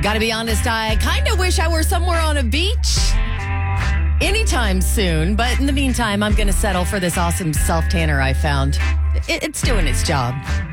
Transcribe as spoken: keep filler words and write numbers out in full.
Gotta be honest, I kind of wish I were somewhere on a beach anytime soon. But in the meantime, I'm going to settle for this awesome self tanner I found. It, it's doing its job.